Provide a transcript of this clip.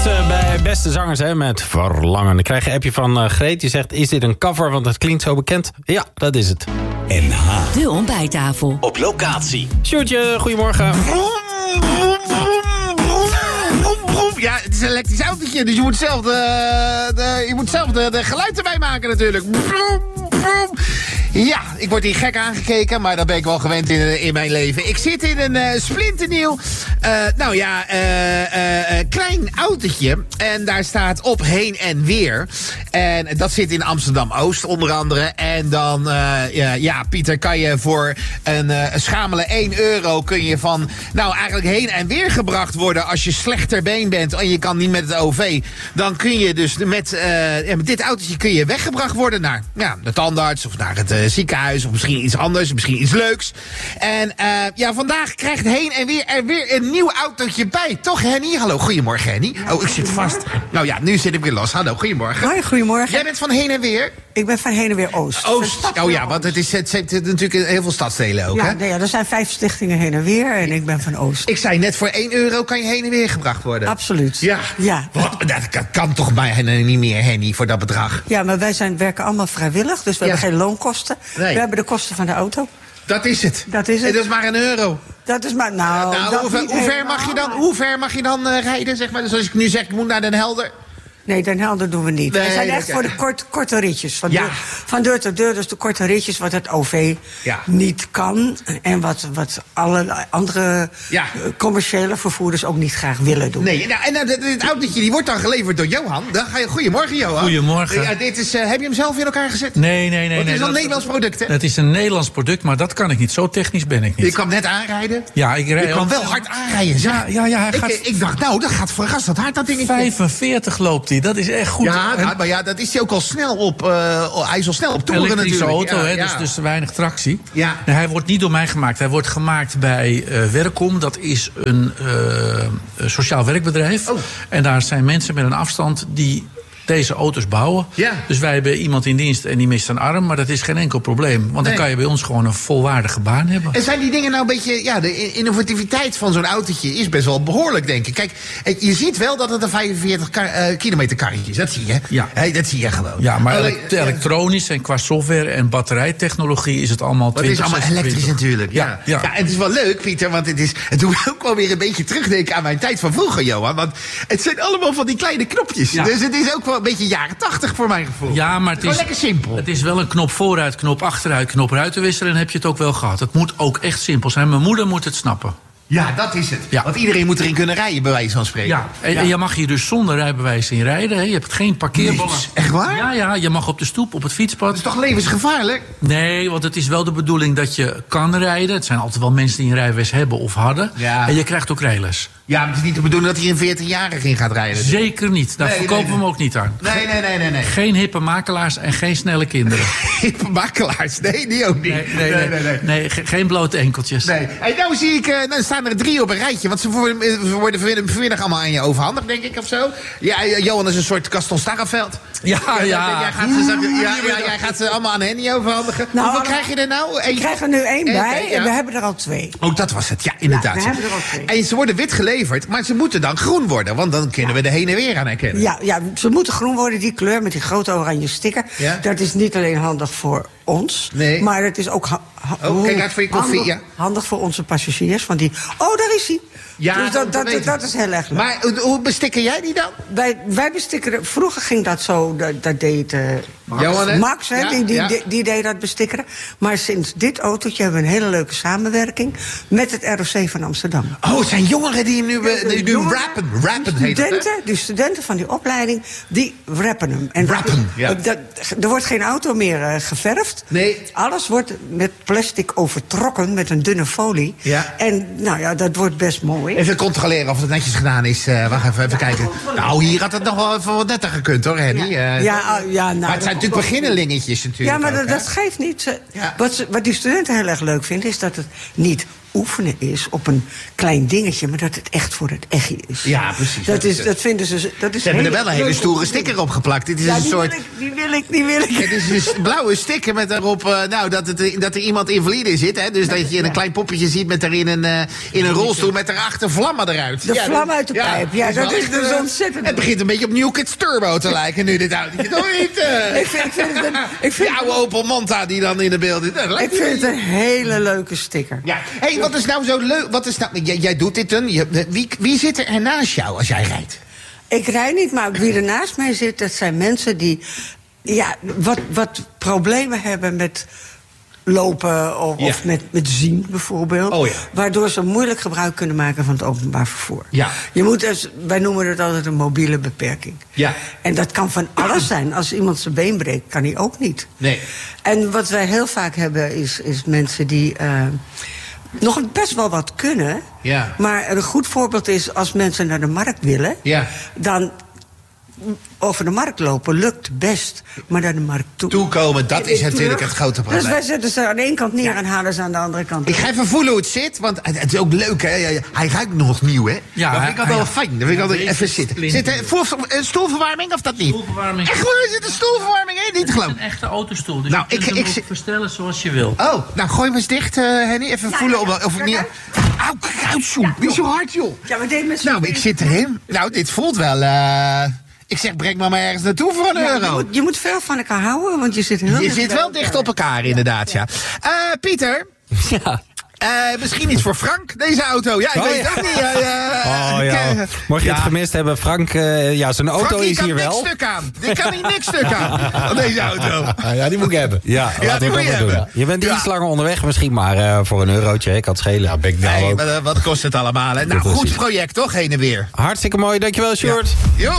bij Beste Zangers met Verlangen. Dan krijg je een appje van Greet. Die zegt, is dit een cover? Want het klinkt zo bekend. Ja, dat is het. NH. De ontbijttafel. Op locatie. Sjoerdje, goedemorgen. Ja, het is een elektrisch autootje, dus je moet zelf de geluid erbij maken natuurlijk. Ja, ik word hier gek aangekeken, maar dat ben ik wel gewend in mijn leven. Ik zit in een splinternieuw, klein autootje. En daar staat op heen en weer. En dat zit in Amsterdam-Oost onder andere. En dan, Pieter, kan je voor een schamele €1... kun je van, eigenlijk heen en weer gebracht worden als je slechter been bent en je kan niet met het OV. Dan kun je dus met dit autootje kun je weggebracht worden naar de tandarts of naar het ziekenhuis of misschien iets anders, misschien iets leuks. En vandaag krijgt heen en weer er weer een nieuw autootje bij. Toch, Henny? Hallo, goedemorgen, Henny. Oh, ik zit vast. Nou ja, nu zit ik weer los. Hallo, goedemorgen. Hoi, goedemorgen. Jij bent van heen en weer? Ik ben van heen en weer Oost. Oh ja, want het heeft natuurlijk heel veel stadsdelen ook, hè? Ja, er zijn 5 stichtingen heen en weer en ik ben van Oost. Ik zei net, voor €1 kan je heen en weer gebracht worden. Absoluut. Ja. Dat kan toch bijna niet meer, Henny, voor dat bedrag? Ja, maar werken allemaal vrijwillig, dus we hebben geen loonkosten. Nee. We hebben de kosten van de auto. Dat is het. En dat is maar €1. Dat is maar, hoe ver mag je dan rijden, zeg maar? Dus als ik nu zeg, ik moet naar Den Helder. Nee, Den Helder doen we niet. Nee, we zijn echt voor de korte ritjes. Van deur tot deur, dus de korte ritjes wat het OV niet kan. En wat alle andere commerciële vervoerders ook niet graag willen doen. Nee, het autootje die wordt dan geleverd door Johan. Goedemorgen, Johan. Goedemorgen. Ja, heb je hem zelf in elkaar gezet? Nee. Het is een Nederlands product, hè? Het is een Nederlands product, maar dat kan ik niet. Zo technisch ben ik niet. Je kwam net aanrijden? Ja, ik rijd. Je kwam wel hard aanrijden, zeg. Ja. Ik dacht, dat gaat verrassend hard, dat dingetje. 45 loopt hij. Dat is echt goed. Maar dat is hij ook al snel op. Hij is al snel op toeren natuurlijk. Elektrische auto, dus weinig tractie. Ja. Nee, hij wordt niet door mij gemaakt. Hij wordt gemaakt bij Werkom. Dat is een sociaal werkbedrijf. Oh. En daar zijn mensen met een afstand die deze auto's bouwen. Ja. Dus wij hebben iemand in dienst en die mist een arm, maar dat is geen enkel probleem. Want dan kan je bij ons gewoon een volwaardige baan hebben. En zijn die dingen nou een beetje... de innovativiteit van zo'n autootje is best wel behoorlijk, denk ik. Kijk, je ziet wel dat het een 45 kilometer karretje is. Dat zie je. Ja. Dat zie je gewoon. Ja, maar elektronisch en qua software en batterijtechnologie is het allemaal 20. Het is allemaal elektrisch natuurlijk. Ja. En het is wel leuk, Pieter, want het doet me ook wel weer een beetje terugdenken aan mijn tijd van vroeger, Johan. Want het zijn allemaal van die kleine knopjes. Ja. Dus het is ook wel een beetje jaren 80 voor mijn gevoel. Ja, maar het is lekker simpel. Het is wel een knop vooruit, knop achteruit, knop ruitenwisser en heb je het ook wel gehad. Het moet ook echt simpel zijn. Mijn moeder moet het snappen. Ja, dat is het. Ja. Want iedereen moet erin kunnen rijden, bij wijze van spreken. Ja, en je mag hier dus zonder rijbewijs in rijden. Hè. Je hebt geen parkeerballen. Echt waar? Ja, je mag op de stoep, op het fietspad. Dat is toch levensgevaarlijk? Nee, want het is wel de bedoeling dat je kan rijden. Het zijn altijd wel mensen die een rijbewijs hebben of hadden. Ja. En je krijgt ook rijles. Ja, maar het is niet de bedoeling dat hij een 14-jarige in gaat rijden. Zeker niet. Daar verkopen we hem ook niet aan. Nee. Geen hippe makelaars en geen snelle kinderen. Hippe makelaars? Nee, die ook niet. Nee, geen blote enkeltjes. Nee. En nou zie ik, dan staan er 3 op een rijtje. Want ze worden vanmiddag allemaal aan je overhandigd, denk ik, of zo. Ja, Johan is een soort Gaston Starreveld. Ja. Jij gaat ze allemaal aan Henny overhandigen. Hoeveel krijg je er nou? Ik krijg er nu 1 bij en we hebben er al 2. Oh, dat was het. Ja, inderdaad. Ja, we hebben er al 2. En ze worden wit geleverd, maar ze moeten dan groen worden. Want dan kunnen we de heen en weer aan herkennen. Ja, ze moeten groen worden, die kleur met die grote oranje sticker. Ja? Dat is niet alleen handig voor ons, maar het is ook kijk uit voor je koffie, handig voor onze passagiers. Van die, daar is hij. Ja, dus dat is heel erg leuk. Maar hoe bestikker jij die dan? Wij bestikkeren. Vroeger ging dat zo, dat deed Max, die deed dat bestikkeren. Maar sinds dit autootje hebben we een hele leuke samenwerking met het ROC van Amsterdam. Oh, het zijn jongeren die nu rappen heet het, die studenten van die opleiding, die rappen hem. En er wordt geen auto meer geverfd. Nee. Alles wordt met plastic overtrokken met een dunne folie. Ja. En dat wordt best mooi. Even controleren of het netjes gedaan is. Wacht even kijken. Nou, hier had het nog wel even wat netter gekund, hoor, Henny. Maar het zijn natuurlijk beginnelingetjes natuurlijk. Ja, maar dat geeft niet. Wat die studenten heel erg leuk vinden, is dat het niet oefenen is op een klein dingetje, maar dat het echt voor het echtje is. Ja, precies. Dat vinden ze. Dat is ze hebben er wel een hele stoere sticker op geplakt. Dit is een soort. Die wil ik. Het is een blauwe sticker met daarop dat er iemand invalide in zit. Hè? Dus dat je een klein poppetje ziet met daarin in een rolstoel met daarachter vlammen eruit. De vlam uit de pijp. Ja, dat is dus ontzettend. Het begint een beetje op New Kids Turbo te lijken nu dit autootje. Toch niet? Ik vind die oude Opel Manta die dan in de beeld is. Ik vind het een hele leuke sticker. Ja. Hey, wat is nou zo leuk? Jij doet dit dan. Wie zit er naast jou als jij rijdt? Ik rijd niet, maar wie er naast mij zit, dat zijn mensen die wat problemen hebben met lopen of met zien bijvoorbeeld. Oh ja. Waardoor ze moeilijk gebruik kunnen maken van het openbaar vervoer. Ja. Wij noemen het altijd een mobiele beperking. Ja. En dat kan van alles zijn. Als iemand zijn been breekt, kan hij ook niet. Nee. En wat wij heel vaak hebben is mensen die nog best wel wat kunnen. Ja. Maar een goed voorbeeld is als mensen naar de markt willen. Ja. Dan over de markt lopen lukt best, maar naar de markt toekomen, dat is natuurlijk het grote probleem. Dus wij zetten ze aan de ene kant neer en halen ze aan de andere kant. Ik ga even voelen hoe het zit, want het is ook leuk, hè. Hij ruikt nog nieuw, hè. Ja, dat vind ik altijd wel fijn. Dan vind ik altijd even zitten. Zit er stoelverwarming of dat niet? Stoelverwarming. Echt waar, zit er stoelverwarming, hè? Niet geloof. Het is een echte autostoel, dus nou, je kunt hem ook verstellen zoals je wil. Oh, nou gooi hem eens dicht, Henny. Even voelen of ik niet. Auw, kijk uit, joh. Niet zo hard, joh. Ja, maar nou, ik zit erin. Nou, dit voelt wel. Ik zeg, breng me maar ergens naartoe voor een euro. Je moet veel van elkaar houden, want je zit wel dicht op elkaar, inderdaad, ja. Pieter. Ja. Misschien iets voor Frank, deze auto. Ja, ik weet het ook niet. Mocht je het gemist hebben, Frank, zijn auto Frankie is hier wel. Frankie kan niks stuk aan. Die kan hier niks stuk aan, van deze auto. Ja, die moet ik hebben. Ja, die moet je hebben. Je bent iets langer onderweg misschien, maar voor een eurotje, ik had schelen. Ja, ben ik nou ook. Wat kost het allemaal, hè? Nou, goed project, toch, heen en weer. Hartstikke mooi, dankjewel, Sjoerd. Ja.